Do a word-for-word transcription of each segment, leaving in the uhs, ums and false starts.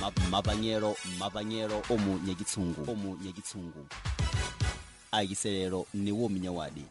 mabanyero mabanyero omu nyegitsungu omu nyegitsungu ayiselero niwo minyawadi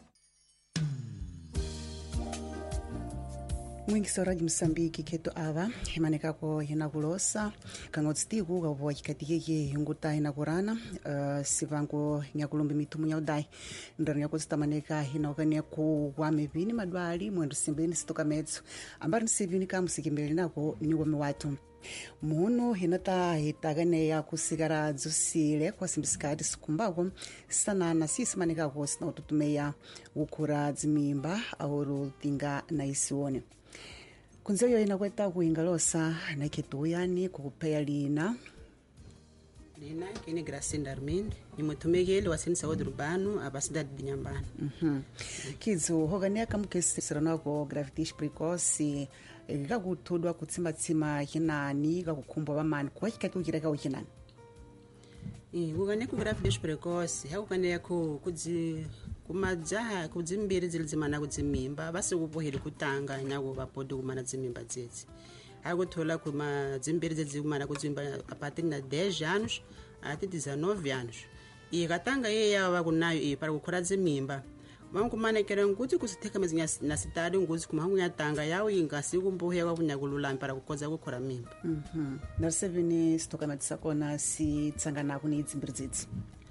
mwingi sora di Msambiki keto ava himanekako hinakulosa kangotsitiku kapowa chikatike hunguta hinakurana uh, sivango nyakulumbi mitumu nyaudai ndani yako sitamaneka hinaukania ku wame vini madwali mwendo simbini sitoka metso ambari nsivini kamusikimbeli nako niwome watu muno hinata hitagane ya kusigara dzusile kwa simbisikati sikumbako sanana sisi manekako sina ututumeya ukura dzimimba auru tinga na isione kunzeyo inakweta kuingalosa na ketuyani kukupeya lina lina kini Gracinda Armindo nimutumekeli wasini saudi urbano abasidade de Nhambane. Mhm. Kidzo hogania kamukesi siranako gravitas precoce gakutudwa kutsimbatsima hinani gakukumbwa bamani kwa hikatugira ka ukinani. Eh kugane ku gravitas precoce hakukane ku kudzi kumajaha kudzimbiri zilizimana kudzimimba basi kupoheri kutanga nyako bapodo kumana dzimimba dzedzi. Akuthola kuma dzimbiri dzedzimana kudzimba apatini na dez anos até dezenove anos. E katanga yeya vakunayo e para kukhora dzimimba. Vankumanekera nguti kusitheka mezinya na sitari nguzi kumangu yatanga yawo ingasi kumbohe kwa kunyakulula para kukoza kukhora mimba. Mhm. Na seveni stoka matsakona si tsangana kuni dzimbiri dzedzi.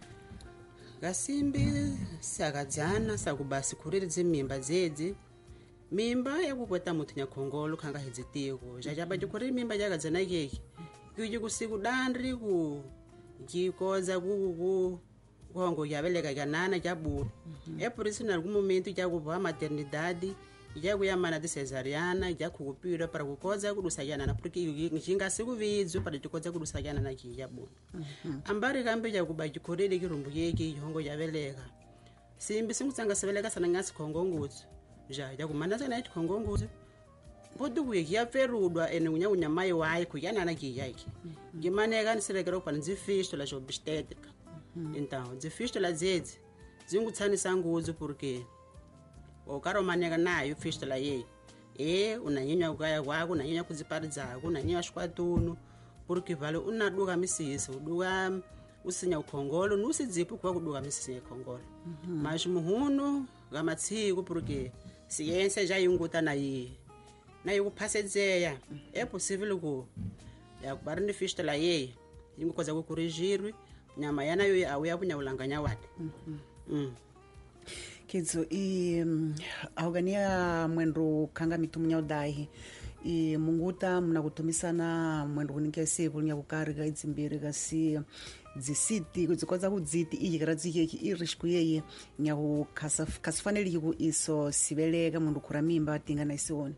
Gasimbi sakadzana sakubasi kuriri dzimimba dzedzi. Mimba yakukweta mutu nyakhongolo khanga hedzitiko jajaba jikuri mimba jakadzana keke kuji kusiku dandri ku jikoza ku ku kongo yabelega kanana jabu e polisi na algum momento jakuva maternidade jakuyamana de cesariana jakukupira para kukoza kudusayana na porque njinga sikuvidzo para jikoza kudusayana na kijabu ambari kambe jakuba jikorele kirumbu yeke hongo yabelega simbi singutsanga sebeleka sana ngasi kongo ngutsu ja jakumana sana ichikongo ngutsu bodu kuya ferudwa ene unya unya mai wayi kuyana na kiyaki ngimaneka nisirekera kupana dzifistula jo obstétrica então dzifistula dzedzi zingutsanisa ngudzu porque o karo maneka nayo fistula ye e unanyenya kaya kwako unanyenya kudziparidza unanyenya shikwatunu porque vale unaduka misisi uduka usinya ukhongolo nusidzipu kwa kuduka misisi ukhongolo mas muhunu gamatsiku porque siyense ja yunguta na yi na yikuphasedzea é possível ku ya kubari ni fistula ye yingukoza ku corrigir nyama yana yo awuya kunyawulanganya wadi mm Kidzo i um, augania mwendo kanga mitumu nyaudai i munguta mnakutumisana mwendo kunikesi kunya kukarika idzimbiri kasi dzisiti kudzikoza kudziti iyikira dzikeki irishku yeye nyaku kasifaneliki ku iso sibeleka mundu khura mimba tinga na isione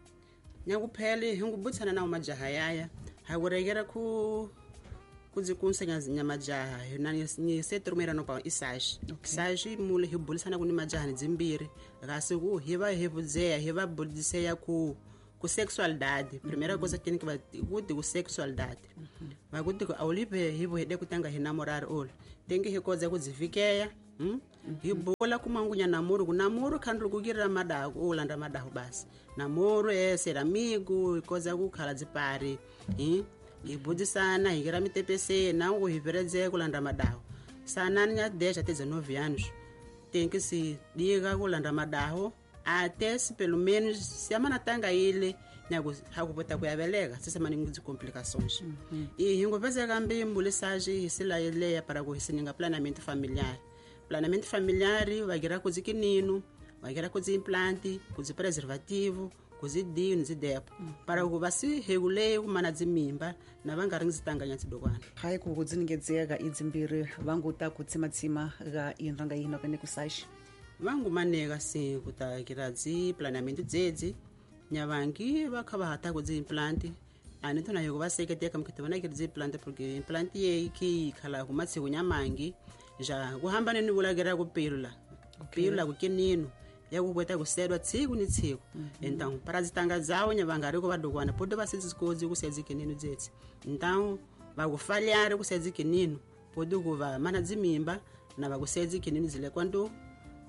nyakuphele hingubutsana na majaha yaya hakurekera ku kudzikunsa nyama jaha nani ni setrumera no pa isashi isashi mule hibulisana kuni majaha dzimbiri kasi ku hiva hivudzea hiva buliseya ku ku sexualidade primeira coisa que tem que kuti ku sexualidade vakuti ku aulipe hivo hede kutanga hinamorar ol tem que hikoza kudzivikeya hm hibula kumangunya namuru kunamuru khandru kukirira madaku ulanda madaku basi namuru ese amigo ikoza kukhala dzipari hm ibudisana hikira mitepese na uhipereze kulanda madahu sana nya dez até dezenove anos tem que se diga kulanda madahu até se pelo menos se amana tanga ile nyago hakupota kuyabelega sasa mani ngudzi complicações e hingo pese kambe mbulesage hisila ile para kuhisinga planamento familiar planamento familiar vagira kuzikinino vagira kuziimplante kuzipreservativo kuzidio nzidepo para kubasi regulei kumana dzimimba na vangari ngizitanganya tsidokwana hai kukudziningedzeka idzimbiri vanguta kutsimatsima ga inranga ino kane kusashi vangu maneka si kutakira dzi planamento dzedzi nyavangi vakava hata kudzi implante ani tona yoko vaseketeka mkitavana kiri dzi implante porque implante ye ki khala kumatsi kunyamangi ja kuhambane ni vulagira kupilula kupilula kukinino yakukweta kusedwa tsiku ni tsiku então para zitanga zawo nyavangari ko vadokwana pode vasizikozi kusedzikinino dzedzi então vakufalhari kusedzikinino pode kuva mana dzimimba na vakusedzikinino zile kwanto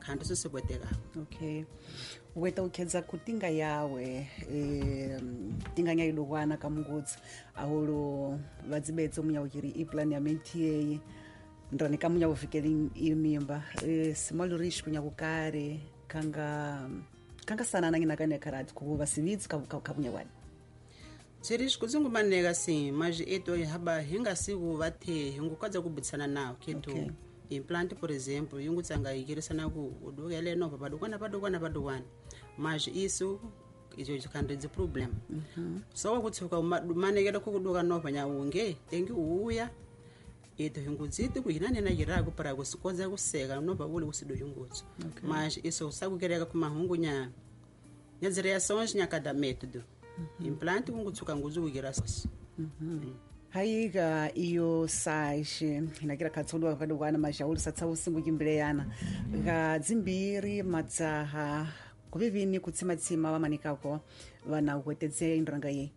khanda sosikweteka. Okay. Weta ukhetsa kutinga yawe eh tinga nya idokwana kamungutsa aholo vadzibetse umunya ukiri iplan ya menti ndani kamunya ufikeli imimba eh small rich kunya kukare kanga kanga sana nangina kane karati kuva sivitsi kabunya wani Chirish kudzungumaneka sim mas eto haba hinga siku vathe hingukadza kubitsana nawo keto. Okay. Implant por exemplo yungutsanga ikirisana ku udokele no padokwana padokwana padokwana mas isso ijo chikandedze problem. Mhm. So wakutsuka manekera kukudoka no panya unge tengi uya eto hingudziti kuhinane na yirako para kusikoza kuseka no babule kusido yungutso. Okay. Mas isso sakukereka kumahungu nya nyas reações nya cada método. Implante kungutsuka nguzukira sasa. Mhm. Haiga iyo saishi inakira katsolo vakadokwana mashauri satsausingu kimbireyana ga dzimbiri matsaha kuvivini kutsimatsima vamanikako vana kwetetse indranga ye.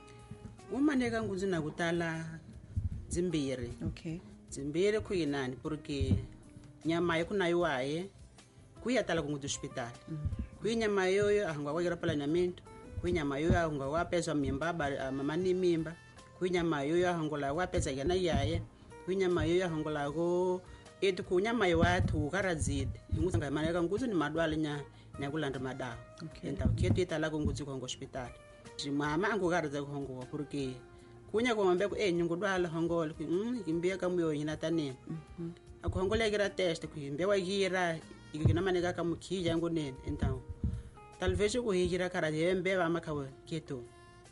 Umaneka nguzu na kutala dzimbiri. Okay. Dzimbiri kuyinani porque nyama yekunayo waye kuyatala kungudu hospital. Kuyi nyama yoyo ahangwa kwakira planeamento, kuyi nyama yoyo ahangwa wapezwa mimba mamani mimba. Kunyama yoyo hangola wapeza yana yaye kunyama yoyo hangola go etu kunyama yowatu karazide inguzanga maneka nguzu ni madwala nya nyakulanda madawa. Okay. Enta ketu itala kunguzu ko hospital jimama angukaraza kuhongo porque kunya ko mambe ko enyu ngudwala hongol mm kimbia kamuyo ina tane. Mhm. Akuhongola gira test kuimbe wa gira ikina maneka kamukija ngone enta talvez ko hijira karaje mbe ba makawe ketu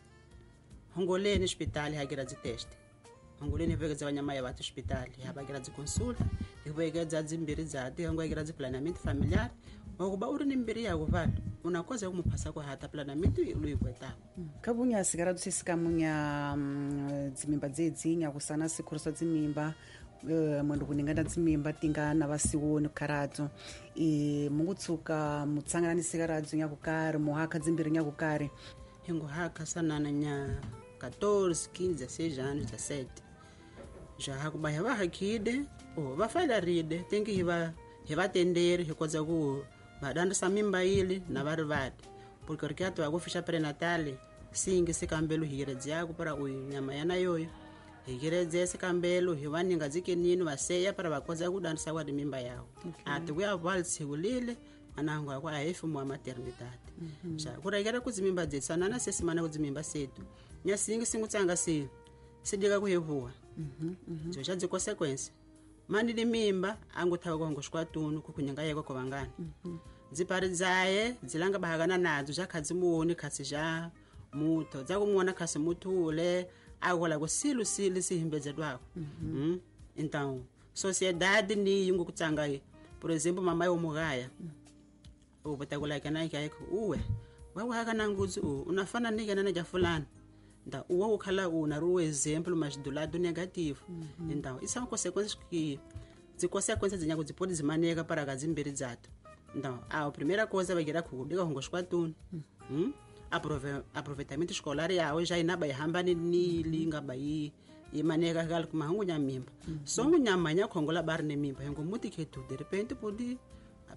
hongoleni hospital hagira zi test hongoleni vegeza wanyama ya watu hospital habagira zi consulta hivegeza zimbiri zati hangogira zi planeamento familiar wakuba uri ni mbiri ya kuvana unakoza kumupasa kwa hata planeamento luikweta. Kabunya sigara tusisika munya dzimimba dzedzinya kusana sikurusa dzimimba uh, mwendo kuningana dzimimba tinga na vasiwoni karadzo e mungutsuka mutsangana ni sigara nya kukare muhaka dzimbiri nya kukare hingo haka sanana nya catorze, quinze, dezesseis anos, dezessete. Já hakuba heva hakide, oh, vafala ride, tem que hiva hiva atender, hikoza ku vadanda samimba ili na vari vati. Porque orkiato akufisha prenatale, singi sikambelo higerezi yako para uyu nyama yana yoyo. Higerezi sikambelo hivaninga zike nini vaseya para vakoza kudandisa kwa mimba yao. Okay. Ati kuya valsi ulile anangwa kwa hefu mwa maternidade. Mm-hmm. Ja kuregera kuzimimba dzetsana na sesimana kuzimimba setu. Nyasingi singutsanga si sidika kuhevua. Mhm. Mhm. Jo chadzi consequence. Mani limimba anguthawa kwa ngoshkwatunu kukunyanga yeko kwa vangana. Mhm. Dzipari dzaye dzilanga bahagana nadzo zvakhadzimuni khasi ja muto dzakumuona khasi mutule agola kusilu sili sihimbedze dwako. Mhm. Mm? Então sociedade ni yungu kutsanga por exemplo mama yo mugaya. Mhm. Ubatakula kana yake uwe wawa haka nanguzu unafana nike na ja fulani nda uwa ukhala una ru example mas do lado negativo. Mm-hmm. Então isso é uma consequência que de consequências zinyago zipodi zimaneka para kazimbiri zato. Então a primeira coisa vai gerar kudika hongoshkwatuni. Mhm. Aprove aproveitamento escolar yawo já inaba ihamba ni linga bayi imaneka gal kuma hungu nyamimba. So nyama nya kongola bar ne mimba ngo muti ketu de repente podi